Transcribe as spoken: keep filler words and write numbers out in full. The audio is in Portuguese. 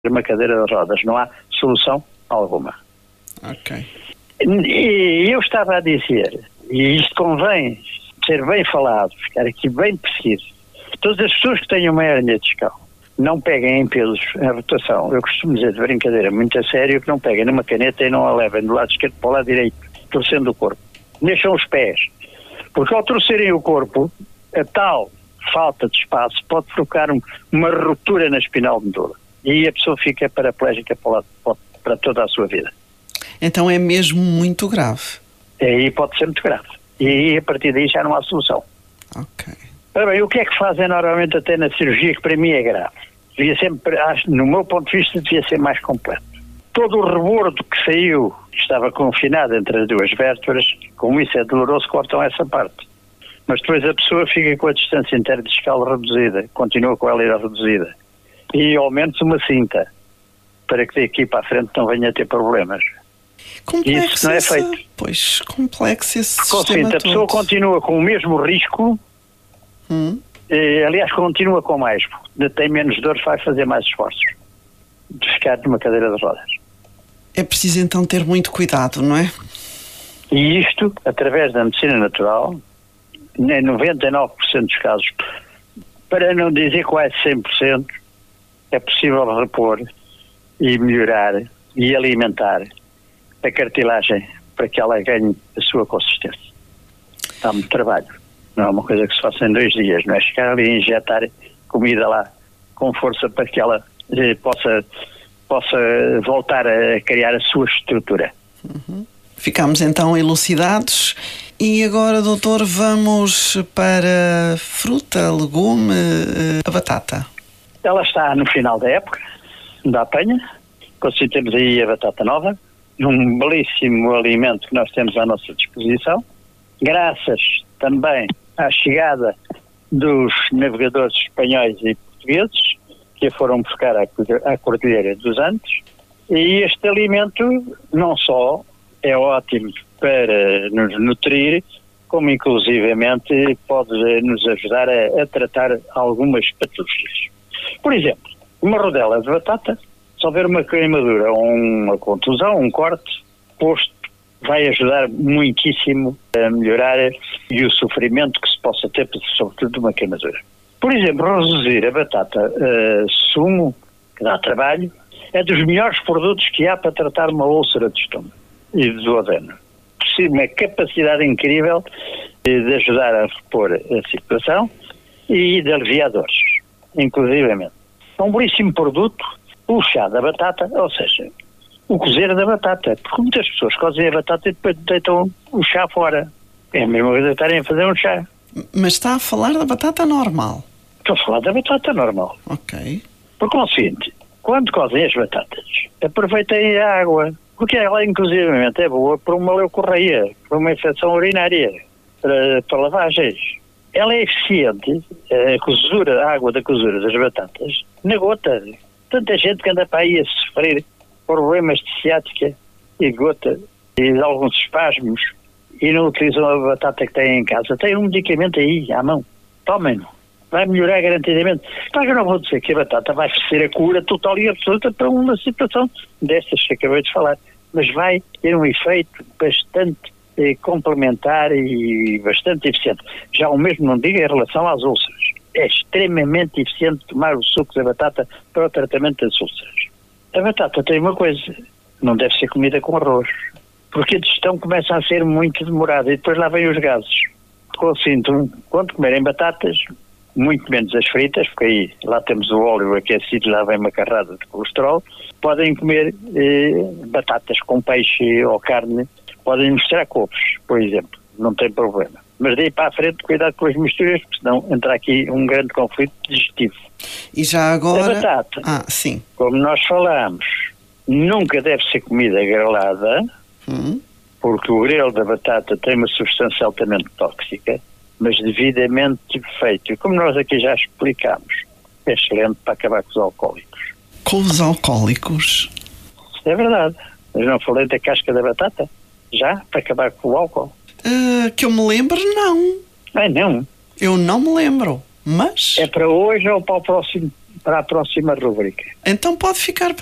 uma cadeira de rodas. Não há solução alguma. Ok. E eu estava a dizer, e isto convém ser bem falado, ficar aqui bem preciso, todas as pessoas que tenham uma hérnia discal, não peguem em pelos a rotação. Eu costumo dizer de brincadeira, muito a sério, que não peguem numa caneta e não a levem do lado esquerdo para o lado direito, torcendo o corpo. Mexam os pés. Porque ao torcerem o corpo, a tal falta de espaço pode provocar um, uma ruptura na espinal medula. E aí a pessoa fica paraplégica para, o lado, para toda a sua vida. Então é mesmo muito grave. E aí pode ser muito grave. E aí a partir daí já não há solução. Ok. Ora bem, o que é que fazem normalmente até na cirurgia, que para mim é grave? Devia ser, no meu ponto de vista, devia ser mais completo. Todo o rebordo que saiu, que estava confinado entre as duas vértebras, como isso é doloroso, cortam essa parte. Mas depois a pessoa fica com a distância interdiscal reduzida, continua com ela reduzida. E ao menos uma cinta, para que daqui para a frente não venha a ter problemas. Complexo isso não é esse, feito. Pois, complexo esse Com sistema cinta, a pessoa todo. continua com o mesmo risco, Hum? eh, aliás, continua com mais, porque tem menos dor, vai fazer mais esforços de ficar numa cadeira de rodas. É preciso então ter muito cuidado, não é? E isto, através da medicina natural, em noventa e nove por cento dos casos, para não dizer quase cem por cento, é possível repor e melhorar e alimentar a cartilagem para que ela ganhe a sua consistência. Dá muito trabalho. Não é uma coisa que se faça em dois dias, não é chegar ali e injetar comida lá com força para que ela eh, possa, possa voltar a criar a sua estrutura. Uhum. Ficámos então elucidados e agora, doutor, vamos para fruta, legume, a batata. Ela está no final da época da apanha, assim temos aí a batata nova, um belíssimo alimento que nós temos à nossa disposição, graças também à chegada dos navegadores espanhóis e portugueses, que a foram buscar à Cordilheira dos Andes, e este alimento não só é ótimo para nos nutrir, como inclusivamente pode nos ajudar a, a tratar algumas patologias. Por exemplo, uma rodela de batata, se houver uma queimadura ou uma contusão, um corte, posto, vai ajudar muitíssimo a melhorar e o sofrimento que se possa ter, sobretudo de uma queimadura. Por exemplo, reduzir a batata uh, sumo, que dá trabalho, é dos melhores produtos que há para tratar uma úlcera de estômago e de duodeno. Possível, uma capacidade incrível de ajudar a repor a situação e de aliviar dores, inclusivamente. É um belíssimo produto, o chá da batata, ou seja, o cozer da batata, porque muitas pessoas cozem a batata e depois deitam o chá fora. É a mesma coisa de estarem a fazer um chá. Mas está a falar da batata normal? Estou a falar da batata normal. Ok. Porque é o seguinte, quando cozem as batatas, aproveitem a água, porque ela inclusivamente é boa para uma leucorreia, para uma infecção urinária, para, para lavagens. Ela é eficiente, a cozedura, a água da cozedura das batatas, na gota. Tanta gente que anda para aí a sofrer problemas de ciática e gota e de alguns espasmos e não utilizam a batata que têm em casa. Tem um medicamento aí à mão. Tomem-no. Vai melhorar garantidamente. Claro que eu não vou dizer que a batata vai ser a cura total e absoluta para uma situação destas que acabei de falar, mas vai ter um efeito bastante eh, complementar e bastante eficiente. Já o mesmo não digo em relação às úlceras. É extremamente eficiente tomar o suco da batata para o tratamento das úlceras. A batata tem uma coisa, não deve ser comida com arroz, porque a digestão começa a ser muito demorada e depois lá vêm os gases. Consinto, quando comerem batatas, muito menos as fritas, porque aí lá temos o óleo aquecido, lá vem uma carrada de colesterol, podem comer eh, batatas com peixe ou carne, podem misturar couves, por exemplo, não tem problema. Mas daí para a frente, cuidado com as misturas, porque senão entra aqui um grande conflito digestivo. E já agora... A batata, ah, sim. como nós falamos, nunca deve ser comida grelada, Hum. porque o grelo da batata tem uma substância altamente tóxica, mas devidamente feito. E como nós aqui já explicámos, é excelente para acabar com os alcoólicos. Com os alcoólicos? É verdade. Mas não falei da casca da batata? Já? Para acabar com o álcool? Uh, que eu me lembro, não. Ah, não. Eu não me lembro, mas... É para hoje ou para o próximo para a próxima rubrica. Então pode ficar